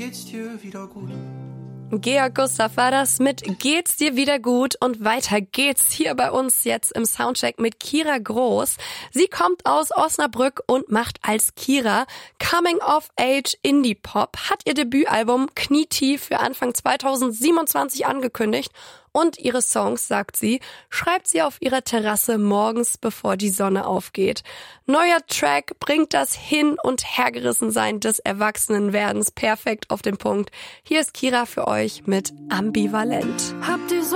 geht's dir wieder gut? Georg Gustav war das mit Geht's dir wieder gut? Und weiter geht's hier bei uns jetzt im Soundcheck mit Kira Groß. Sie kommt aus Osnabrück und macht als Kira Coming-of-Age Indie-Pop, hat ihr Debütalbum Knietief für Anfang 2027 angekündigt. Und ihre Songs, sagt sie, schreibt sie auf ihrer Terrasse morgens, bevor die Sonne aufgeht. Neuer Track bringt das Hin- und Hergerissensein des Erwachsenenwerdens perfekt auf den Punkt. Hier ist Kira für euch mit Ambivalent.